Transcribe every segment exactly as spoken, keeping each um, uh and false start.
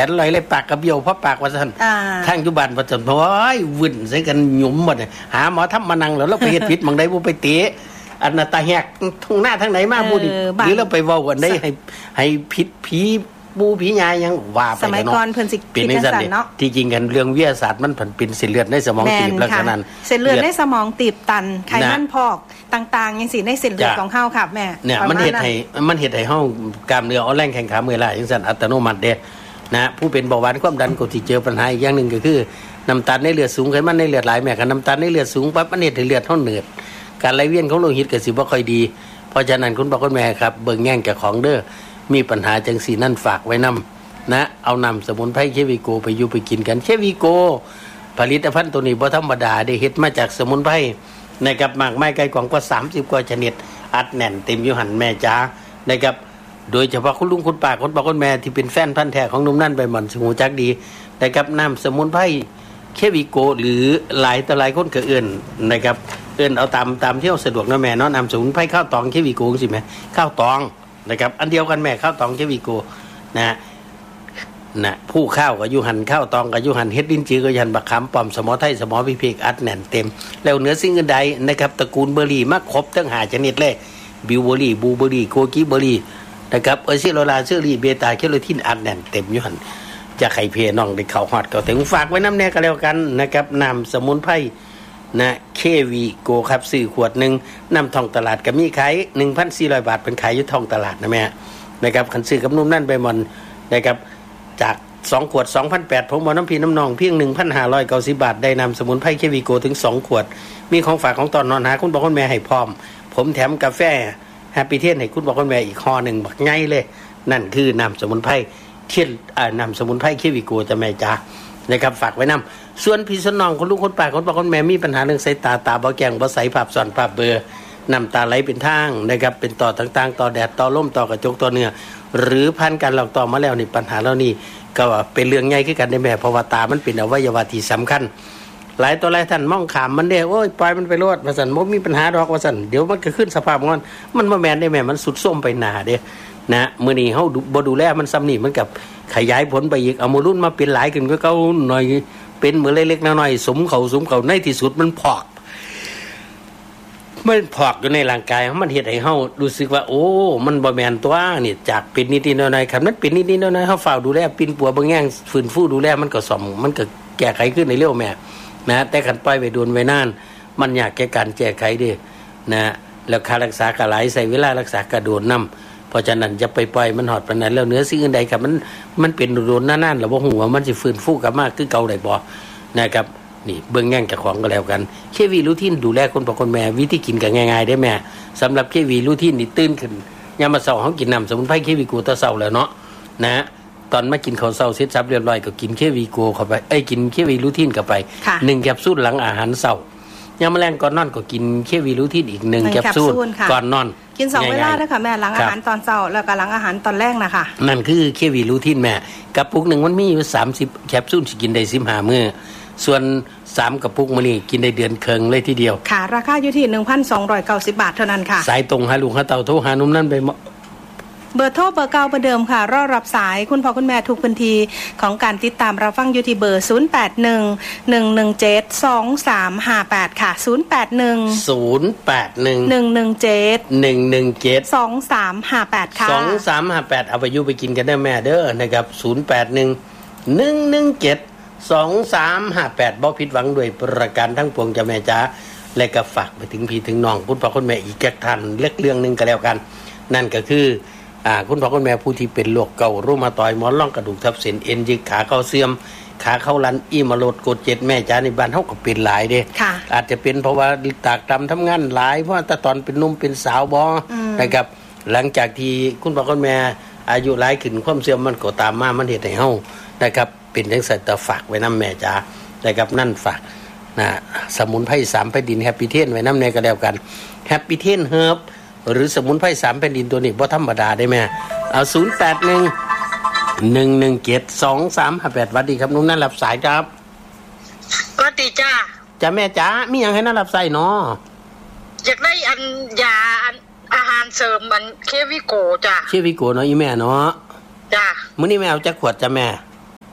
นลอยเลยปากกระเบี้ยวเพราะปากว่าซั่นทางอยู่บ้านว่าซั่นโอ้ยวุ่นใส่กันหยุมหมดหาหมอทำมานั่งแล้วเราไปเฮ็ดผิดหม่องใดบ่ไปเตะอันน่ะตาแหกทุ่งหน้าทางไหนมาบ่ดิหรือเราไปเว้ากันได้ให้ให้ผิดผีปูผียายยังว่าไปเนาะสมัยก่อนเพิ่นสิเป็นจังซั่นเนาะที่จริงกันเรื่องวิทยาศาสตร์มันเพิ่นเป็นเส้นเลือดในสมองตีบลักษณะนั้นเส้นเลือดในสมองตีบตันไขมันพอกต่างๆจังซี่ในเส้นเลือดของเฮาค่ะแม่เนี่ยมันเฮ็ดให้มันเฮ็ดให้เฮากล้ามเนื้ออ่อนแรงแข็งขาเมื่อยล้าจังซั่นอัตโนมัติเด้นะผู้เป็นเบาหวานความดันก็สิเจอปัญหาอีกอย่างนึงก็คือน้ำตาลในเลือดสูงไขมันในเลือดหลายแม่คันน้ำตาลในเลือดสูงปั๊บมันเฮ็ดให้เลือดเฮาเหนืดการไหลเวียนของโลหิตก็สิบ่ค่อยดีเพราะฉะนั้นคุณพ่อคุณแม่ครับเบิ่งแง่งแก่ของเด้อมีปัญหาจังซี่นั่นฝากไว้นำนะเอานำสมุนไพรเควิโกไปอยู่ไปกินกันเควิโกผลิตภัณฑ์ตัวนี้บ่ธรรมดาได้เฮ็ดมาจากสมุนไพรนะครับมากมายไกลกว่าก็สามสิบกว่าชนิดอัดแน่นเต็มอยู่หั่นแม่จ๋านะครับโดยเฉพาะคุณลุงคุณป้าคุณป้าคุณแม่ที่เป็นแฟนพันธุ์แท้ของหนุ่มนั่นใบหม่อนสิฮู้จักดีนะครับน้ำสมุนไพรเควิโกหรือหลายต่อหลายคนก็เอิ้นนะครับเอิ้นเอาตามตามที่เฮาสะดวกเนาะแม่เนาะน้ำสมุนไพรข้าวตองเควิโกจังซี่แม่ข้าวตองนะครับอันเดียวกันแม่ข้าวตองเควิโกนะนะผู้ข้าวกับยูหันข้าวตองกับยูหันเฮ็ดลิ้นจือกับยูหันบักขามป้อมสมอไทยสมอพิเภกอัดแน่นเต็มแล้วเหนือสิ่งอื่นใดนะครับตระกูลเบอร์รี่มาครบทั้งห้าชนิดเลยบิวเบอร์รี่บลูเบอร์รี่โกกิเบอร์รี่นะครับเอซิโลลาเชอรี่เบต้าแคโรทีนอัดแน่นเต็มยูหันจะไข่เพน้องได้เข้าฮอดก็ถึงฝากไว้น้ำแน่ก็แล้วกันนะครับน้ำสมุนไพรนะเควีโกครับซื้อขวดนึงนำท่องตลาดก็มีขาย หนึ่งพันสี่ร้อย บาทเป็นขายอยู่ท่องตลาดนะแม่นะครับคันซื้อกับนุ่มนั่นใบมอนนะครับจากสองขวด สองพันแปดร้อย ผมบ่น้ำพี่น้ำนองเพียง หนึ่งพันห้าร้อยเก้าสิบ บาทได้นำสมุนไพรเควีโกถึงสองขวดมีของฝากของตอนนอนหาคุณพ่อคุณแม่ให้พร้อมผมแถมกาแฟแฮปปี้เทียนให้คุณพ่อคุณแม่อีกห่อนึงบักใหญ่เลยนั่นคือน้ำสมุนไพรเทียนอ่าน้ำสมุนไพรเควีโกจะแม่จ๋านะครับฝากไว้นำส่วนพี่สนองคนลูกคนป้าคนพ่อคนแม่มีปัญหาเรื่องสายตาตาบ่แก้งบ่ใสภาพซ้อนภาพเบลอน้ำตาไหลเป็นทางนะครับเป็นต่อต่างๆต่อแดดต่อลมต่อกระจกต่อเนื้อหรือพันการหลอกต่อมาแล้วนี่ปัญหาเหล่านี้ก็เป็นเรื่องใหญ่คือกันได้แม่เพราะว่าตามันเป็นอวัยวะที่สำคัญหลายตัวหลายท่านมองขามมันเด้โอ้ยปล่อยมันไปโลดว่าซั่นบ่มีปัญหาดอกว่าซั่นเดี๋ยวมันก็ขึ้นสภาพของมันมันบ่แม่นได้แม่มันสุดส้มไปหน้าเด้นะมื้อนี้เฮาบ่ดูแลมันซ้ำนี่มันกับขยายผลไปอีกเอามารุ่นมาเป็นหลายขึ้นก็เก่าหน่อยเป็นเหมือนเล็กๆน้อยๆสมเขาสมเขาในที่สุดมันพอกมันพอกอยู่ในร่างกายมันเฮ็ดให้เฮารู้สึกว่าโอ้มันบ่แม่นตัวนี่จากเป็นนิดๆหน่อยๆคันมันเป็นนิดๆหน่อยๆเฮาเฝ้าดูแลปิ่นปัวบ่แง่งฟื้นฟูดูแลมันก็ซ่อมมันก็แก้ไขขึ้นในเร็วแม่นะแต่คันปล่อยไว้โดนไว้นานมันยากแก่การแก้ไขเด้นะแล้วค่ารักษาก็หลายใช้เวลารักษาก็โดนนำเพราะฉะนั้นจะไปปล่อยมันฮอดปานนั้นแล้วเหนือสิ่งอื่นใดครับมันมันเป็นโดนนานๆแล้วบ่ฮู้ว่ามันสิฟื้นฟูกลับมาคือเก่าได้บ่นะครับนี่เบิ่งแง่งเจ้าของก็แล้วกันเควีรูทีนดูแลคนพ่อคนแม่วิธีกินก็ง่ายๆได้แม่สำหรับเควีรูทีนนี่ตื่นขึ้นยามมื้อเช้าเฮากินน้ำสมุนไพรเควีโกตอนเช้าแล้วเนาะนะตอนมากินข้าวเช้าเสร็จสับเรียบร้อยก็กินเควีโกเข้าไปเอ้ยกินเควีรูทีนเข้าไปหนึ่งแคปซูลหลังอาหารเช้ายามมื้อแลงก่อนนอนก็กินเควีรูทีนอีกหนึ่งแคปซูลก่อนนอนกินสองเวลาเด้อค่ะแม่หลังอาหารตอนเช้าแล้วก็หลังอาหารตอนแลงน่ะค่ะนั่นคือเควีรูทีนแม่กระปุกนึงมันมีอยู่สามสิบแคปซูลสิกินได้สิบห้ามื้อส่วนสามกระปุกมื้อนี้กินได้เดือนครึ่งเลยทีเดียวค่ะราคาอยู่ที่ หนึ่งพันสองร้อยเก้าสิบ บาทเท่านั้นค่ะสายตรงหาลุงหาเต่าโทรหานุ่มนั่นไปเบอร์โทรเบอร์เก่าเบอร์เดิมค่ะรอรับสายคุณพ่อคุณแม่ทุกพื้นที่ของการติดตามเราฟังอยู่ที่เบอร์ศูนย์ แปด หนึ่ง หนึ่ง หนึ่ง เจ็ด สอง สาม ห้า แปดค่ะศูนย์ แปด หนึ่งศูนย์ แปด หนึ่งหนึ่ง หนึ่ง เจ็ดหนึ่ง หนึ่ง เจ็ดสอง สาม ห้า แปดค่ะสอง สาม ห้า แปดเอาไปอยู่ไปกินกันได้แม่เด้อนะครับศูนย์ แปด หนึ่ง หนึ่ง หนึ่ง เจ็ด สอง สาม ห้า แปดบ่ผิดหวังด้วยประการทั้งปวงจ้ะแม่จ๋าและก็ฝากไปถึงพี่ถึงน้องคุณพ่อคุณแม่อีกจักท่านเล็กเรื่องนึงก็แล้วกันนั่นก็คืออ่าคุณพ่อคุณแม่ผู้ที่เป็นโรคเก่ารูมาตอยหมอนรองกระดูกทับเส้นเอ็นยึกขาเข่าเสื่อมขาเข่าลันอีมาโลดกดเจ็ดแม่จ๋าในบ้านเฮาก็เป็นหลายเด้อาจจะเป็นเพราะว่าตากตำทำงานหลายเพราะแต่ตอนเป็นหนุ่มเป็นสาวบ่นะครับหลังจากที่คุณพ่อคุณแม่อายุหลายขึ้นความเสื่อมมันก็ตามมามันเฮ็ดให้เฮานะครับเป็นจังซั่นแต่ฝากไว้นำแม่จ๋านะครับนั่นฝากนะสมุนไพรสามแผ่นดินแฮปปี้เทนไว้นำแน่ก็แล้วกันแฮปปี้เทนเฮิร์บหรือสมุนไพรสามแผ่นดินตัวนี้บ่ธรรมดาได้แม่เอาศูนย์ แปด หนึ่ง หนึ่ง หนึ่ง เจ็ด สอง สาม ห้า แปดสวัสดีครับนุ่นนั่นรับสายครับสวัสดีจ้าจ้าแม่จ๋ามีหยังให้น่ารับสายเนาะอยากได้อันยาอันอาหารเสริมมันเควิโกจ้าเควิโกเนาะอีแม่เนาะจ้ามื้อนี้แม่เอาจักขวดจ้าแม่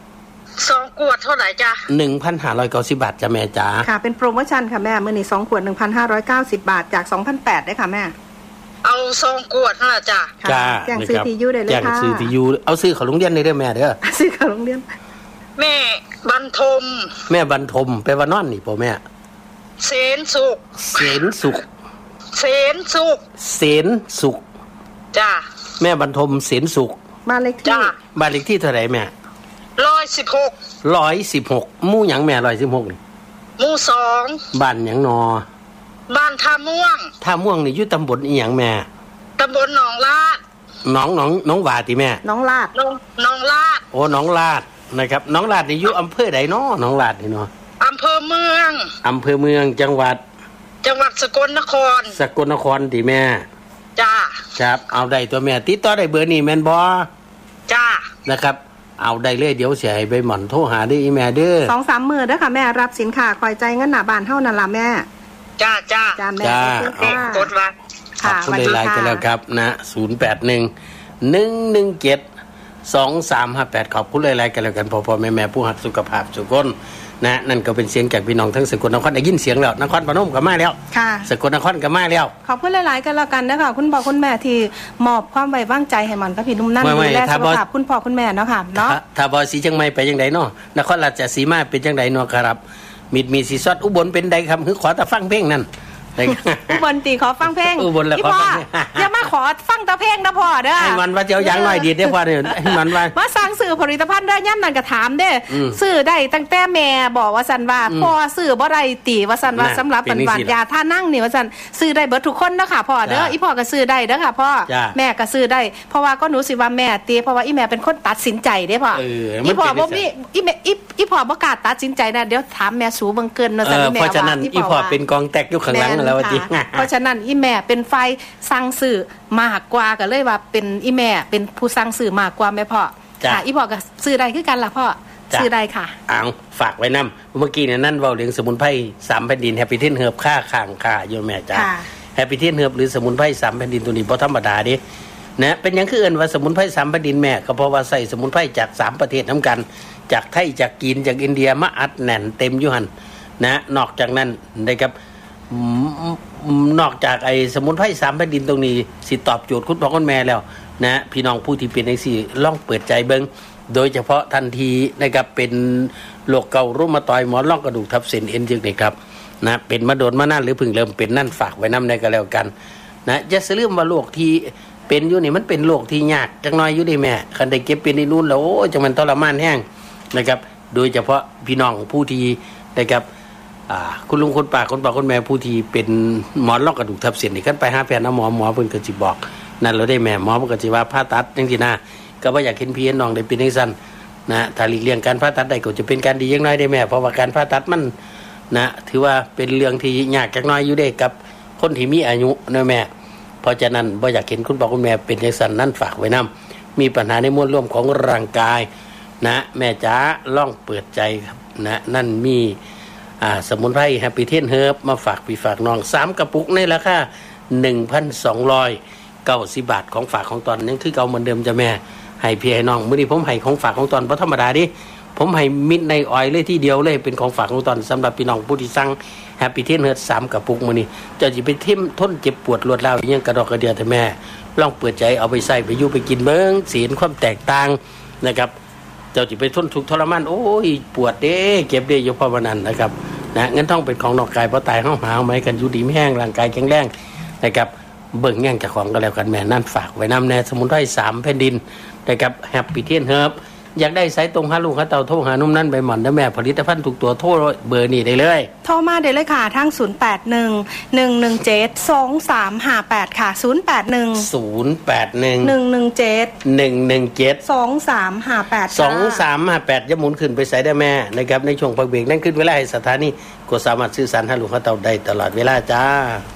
ขวดเท่าไหร่จ้ะหนึ่งพันห้าร้อยเก้าสิบบาทจ้ะแม่จ๋าค่ะเป็นโปรโมชั่นค่ะแม่มื้อนี้สองขวด หนึ่งพันห้าร้อยเก้าสิบ บาทจาก สองพันแปดร้อย ได้ค่ะแม่เอาสองขวดเท่าไหร่จ้ะจ้าแจ้งซื้อที่อยู่ได้เลยค่ะแจ้งซื้อที่อยู่เอาซื้อเขาโรงเรียนได้เด้อแม่เด้อซื้อเขาโรงเรียนแม่บรรทมแม่บรรทมไปว่านอนนี่ป่ะแม่เสนสุขเสนสุขเสนสุขเสนสุขจ้าแม่บรรทมเสนสุขบ้านเลขที่บ้านเลขที่เท่าไหร่แม่ร้อยสิบหกร้อยสิบหกหมู่หยังแม่ร้อยสิบหกนี่หมู่สองบ้านหยังนอบ้านท่าม่วงท่าม่วงนี่อยู่ตำบลอีหยังแม่ตำบลหนองลาดหนองหนองหนองหวาติแม่หนองลาดหนองหนองลาดโอ้หนองลาดนะครับหนองลาดนี่อยู่อำเภอใดเนาะหนองลาดนี่เนาะอำเภอเมืองอำเภอเมืองจังหวัดจังหวัดสกลนครสกลนครติแม่จ้าครับเอาได้ตัวแม่ติดต่อได้เบอร์นี้แม่นบ่จ้านะครับเอาได้เลยเดี๋ยวสิให้ใบหม่อนโทรหาได้อีแม่เด้อสองสาม มื้อเด้อค่ะแม่รับสินค้าคอยใจเงินหน้าบ้านเฮานั่นล่ะแม่จ้าจ้าจ้าแม่กดว่าขอบคุณหลายๆกันแล้วครับนะศูนย์แปดหนึ่ง หนึ่งหนึ่งเจ็ด สองสามห้าแปดขอบคุณหลายๆกันแล้วกันพ่อๆแม่ๆผู้รักสุขภาพทุกคนนะนั่นก็เป็นเสียงจากพี่น้องทั้งสกลนครได้ยินเสียงแล้วนครพนมก็มาแล้วค่ะสกลนครก็มาแล้วขอบคุณหลายๆกันแล้วกันนะคะคุณพ่อคุณแม่ที่มอบความไว้วางใจให้มันกับพี่นุ่มนั่นดูแลสุขภาพคุณพ่อคุณแม่เนาะค่ะเนาะถ้าบ่สีเชียงใหม่ไปจังไดเนาะนครราชสีมาเป็นจังไดเนาะครับมิดมีสีซอดอุบลเป็นใดครับคือขอแต่ฟังเพลงนั่นอุบลตีขอฟังเพลงพี่พ่ออย่ามาขอฟังแต่เพลงนะพ่อเด้อให้มันว่าเจ้ายังหน่อยดีได้พ่อเด้อให้มันว่ามาสั่งซื้อผลิตภัณฑ์ได้ย่ำนั่นก็ถามเด้ซื้อได้ตั้งแต่แม่บอกว่าซั่นว่าพ่อซื้อบ่ได้ตีว่าซั่นว่าสำหรับปันหวานยาท่านั่งนี่ว่าซั่นซื้อได้เบิดทุกคนเนาะค่ะพ่อเด้ออีพ่อก็ซื้อได้เด้อค่ะพ่อแม่ก็ซื้อได้เพราะว่าก็หนูสิว่าแม่ตีเพราะว่าอีแม่เป็นคนตัดสินใจเด้พ่ออีพ่อบ่มีอีแม่อีพ่อบ่กล้าตัดสินใจนะเดี๋ยวถามแม่สูเบิ่งเกินเนาะซั่นแม่ว่าเพราะฉะนั้นอีพ่อเป็นกองแตกอยู่ข้างหลังแล้วว่าจิเพราะฉะนั้นอีแม่เป็นไฟสั่งซื้อมากกว่าก็เลยว่าเป็นอีแม่เป็นผู้สั่งซื้อมากกว่าแม่พ่อค่ะอีพ่อก็ซื้อได้คือกันล่ะพ่อซื้อได้ค่ะอ้าวฝากไว้นำเมื่อกี้เนี่ยนั่นเว้าเรื่องสมุนไพรสามแผ่นดินแฮปปี้เทนเฮิร์บค่าข้างค่าอยู่แม่จ้าแฮปปี้เทนเฮิร์บหรือสมุนไพรสามแผ่นดินตัวนี้บ่ธรรมดาเด้นะเป็นหยังคือเอิ้นว่าสมุนไพรสามแผ่นดินแม่ก็เพราะว่าใส่สมุนไพรจากสามประเทศนำกันจากไทยจากจีนจากอินเดียมาอัดแน่นเต็มอยู่หั่นนะนอกจากนั้นนะครับนอกจากไอ้สมุนไพรสามแผ่นดินตรงนี้สิตอบโจทย์คุณพ่อคุณแม่แล้วนะพี่น้องผู้ที่เป็นจังซี่ลองเปิดใจเบิ่งโดยเฉพาะทันทีนะครับเป็นโรคเกาต์รุมาตอยด์หมอนรองกระดูกทับเส้นเอ็นจึงนี่ครับนะเป็นมาโดนมานานหรือเพิ่งเริ่มเป็นนั่นฝากไว้นำได้ก็แล้วกันนะอย่าสลืมว่าโรคที่เป็นอยู่นี่มันเป็นโรคที่ยากจักหน่อยอยู่ดิแม่คันได้เก็บเป็นนี่นู่นแล้วโอ้จังมันทรมานแห้งนะครับโดยเฉพาะพี่น้องผู้ที่นะครับคุณลุงคนป่าคนป่าคนแม่ผู้ที่เป็นหมอนรองกระดูกทับเส้นนี่กันไปหาแพทย์นะหมอหมอเพิ่นก็สิบอกนั่นเราได้แม่หมอมันก็สิว่าผ่าตัดจังซี่นะก็บ่อยากเห็นพี่น้องได้เป็นจังซั่นนะถ้าหลีกเลี่ยงการผ่าตัดได้ก็จะเป็นการดีอย่างน้อยได้แม่เพราะว่าการผ่าตัดมันนะถือว่าเป็นเรื่องที่ยากจักหน่อยอยู่เด้กับคนที่มีอายุนะแม่เพราะฉะนั้นบ่อยากเห็นคุณพ่อคุณแม่เป็นจังซั่นนั่นฝากไว้นำมีปัญหาในมวลรวมของร่างกายนะแม่จ๋าลองเปิดใจครับนะนั่นมีอ่าสมุนไพรแฮปปี้เทนเฮิร์บมาฝากพี่ฝากน้องสามกระปุกในราคา หนึ่งพันสองร้อยเก้าสิบ บาทของฝากของตอนยังคือเก่าเหมือนเดิมจ้ะแม่ให้พี่ให้น้องมื้อนี้ผมให้ของฝากของตอนบ่ธรรมดาดิผมให้มิดในออยเลยที่เดียวเลยเป็นของฝากของตอนสำหรับพี่น้องผู้ที่สั่งแฮปปี้เทนเฮิร์บสามกระปุกมื้อนี้เจ้าสิไปทิ่มทนเจ็บปวดรวดร้าวอีหยังกระดอกกระเดียแต่แม่ลองเปิดใจเอาไปใส่ไปอยู่ไปกินเบิ่งสิเห็นความแตกต่างนะครับเจ้าสิไปทนทุกข์ทรมานโอ้ยปวดเด้เจ็บเด้อยู่เพราะว่านั้นนะครับนะงั้นต้องเป็นของนอกกายเพราะตายเฮาหาเอาไม้กันอยู่ดีไม่แห้งร่างกายแข็งแรงนะครับเบิ่งแย่งจากของก็แล้วกันแม่นั่นฝากไว้นำแน่สมุนไพรสามแผ่นดินนะครับแฮปปี้เทนเฮิร์บอยากได้สายตรงหาลูกหาเต่าโทรหานุ่มนั่นใบหม่อนนะแม่ผลิตภัณฑ์ทุกตัวโทรเบอร์นี้ได้เลยโทรมาได้เลยค่ะทั้งศูนย์ แปด หนึ่ง หนึ่ง หนึ่ง เจ็ด สอง สาม ห้า แปดค่ะศูนย์ แปด หนึ่งศูนย์ แปด หนึ่งหนึ่ง หนึ่ง เจ็ดหนึ่ง หนึ่ง เจ็ดสอง สาม ห้า แปดสอง สาม ห้า แปดจะหมุนขึ้นไปใส่ได้แม่นะครับในช่วงพักเบรกนั่นขึ้นเวลาให้สถานีก็สามารถสื่อสารหาลูกหาเต่าได้ตลอดเวลาจ้า